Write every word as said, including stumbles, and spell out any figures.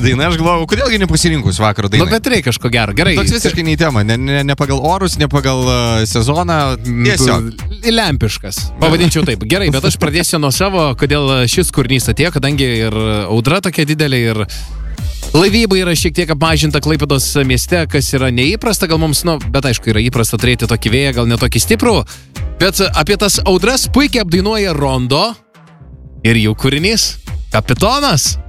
daina, aš galvoju, kodėlgi nepasirinkus vakaro dainą. Nu, bet reikia kažko gero. Gerai. Toks visiškai nei tema, ne, ne, ne pagal orus, ne pagal uh, sezoną, tiesiog. Lempiškas. Pavadinčiau taip. Gerai, bet aš pradėsiu nuo savo, kodėl šis kūrinys atėjo, kadangi ir audra tokia didelė, ir laivyba yra šiek tiek apmažinta Klaipėdos mieste, kas yra neįprasta, gal mums, nu, bet aišku, yra įprasta turėti tokį vėją, gal ne tokį stiprų, bet apie tas audras puikiai apdainuoja Rondo ir jų kūrinys Kapitonas.